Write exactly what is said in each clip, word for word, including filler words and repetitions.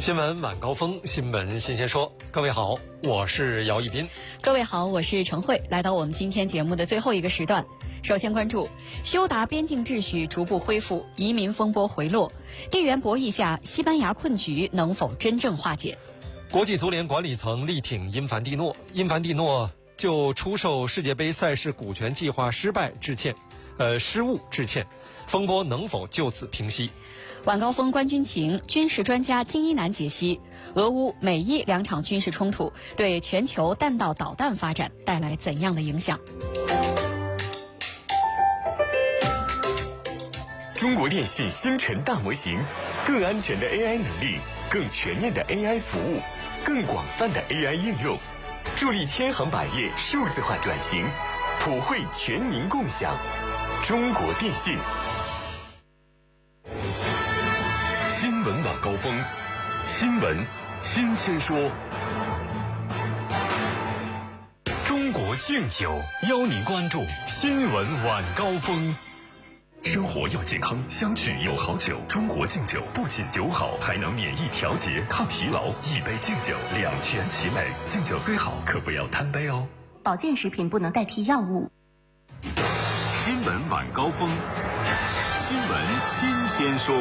新闻晚高峰，新闻新鲜说。各位好，我是姚一斌。 各位好，我是陈慧。来到我们今天节目的最后一个时段，首先关注休达边境秩序逐步恢复，移民风波回落，地缘博弈下，西班牙困局能否真正化解？ 国际足联管理层力挺因凡蒂诺，因凡蒂诺就出售世界杯赛事股权计划失败致歉，呃，失误致歉，风波能否就此平息？ 晚高峰观军情，军事专家金一南解析俄乌美伊两场军事冲突对全球弹道导弹发展带来怎样的影响？ 中国电信星辰大模型，更安全的 A I 能力，更全面的 A I 服务，更广泛的 A I 应用，助力千行百业数字化转型，普惠全民共享。中国电信。新闻晚高峰，新闻新鲜说。中国敬酒邀您关注新闻晚高峰。生活要健康，相聚有好酒。中国敬酒不仅酒好，还能免疫调节、抗疲劳。一杯敬酒，两全其美。敬酒最好，可不要贪杯哦。 保健食品不能代替药物。 新闻晚高峰，新闻新鲜说。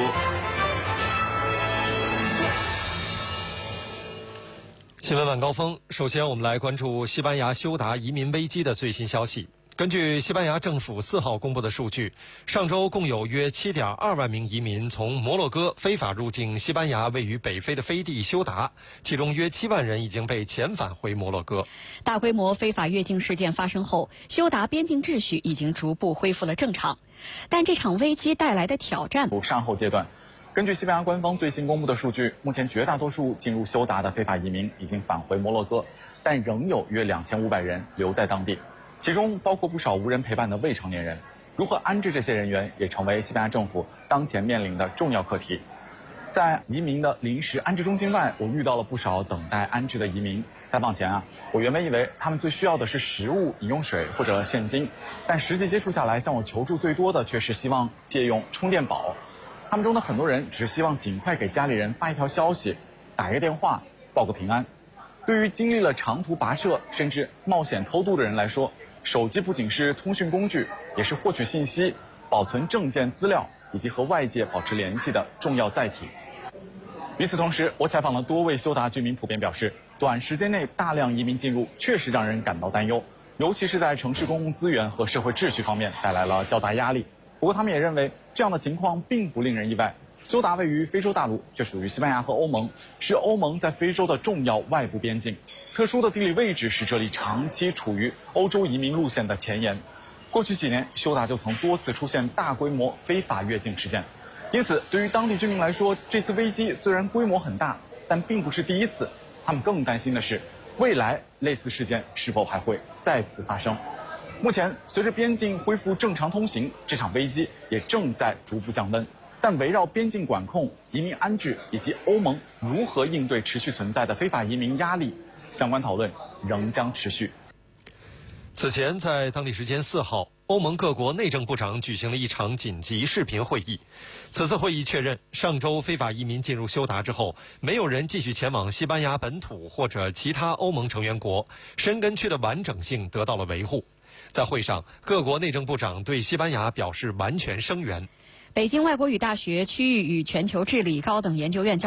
新闻晚高峰，首先我们来关注西班牙休达移民危机的最新消息。根据西班牙政府四号公布的数据，上周共有约 七点二万名移民从摩洛哥非法入境西班牙位于北非的飞地休达，其中约七万人已经被遣返回摩洛哥。 大规模非法越境事件发生后，休达边境秩序已经逐步恢复了正常，但这场危机带来的挑战善后阶段。根据西班牙官方最新公布的数据，目前绝大多数进入休达的非法移民已经返回摩洛哥，但仍有约两千五百人留在当地，其中包括不少无人陪伴的未成年人。如何安置这些人员，也成为西班牙政府当前面临的重要课题。在移民的临时安置中心外，我遇到了不少等待安置的移民。采访前啊，我原本以为他们最需要的是食物、饮用水或者现金，但实际接触下来，向我求助最多的却是希望借用充电宝。他们中的很多人只希望尽快给家里人发一条消息，打一个电话，报个平安。对于经历了长途跋涉甚至冒险偷渡的人来说，手机不仅是通讯工具，也是获取信息、保存证件资料以及和外界保持联系的重要载体。与此同时，我采访了多位休达居民，普遍表示，短时间内大量移民进入确实让人感到担忧，尤其是在城市公共资源和社会秩序方面带来了较大压力。不过他们也认为，这样的情况并不令人意外。休达位于非洲大陆，却属于西班牙和欧盟，是欧盟在非洲的重要外部边境。特殊的地理位置使这里长期处于欧洲移民路线的前沿。过去几年，休达就曾多次出现大规模非法越境事件。因此，对于当地居民来说，这次危机虽然规模很大，但并不是第一次。他们更担心的是，未来类似事件是否还会再次发生。目前，随着边境恢复正常通行，这场危机也正在逐步降温。但围绕边境管控、移民安置以及欧盟如何应对持续存在的非法移民压力，相关讨论仍将持续。 此前，在当地时间四号，欧盟各国内政部长举行了一场紧急视频会议。此次会议确认，上周非法移民进入休达之后，没有人继续前往西班牙本土或者其他欧盟成员国，申根区的完整性得到了维护。在会上，各国内政部长对西班牙表示完全声援。 北京外国语大学区域与全球治理高等研究院教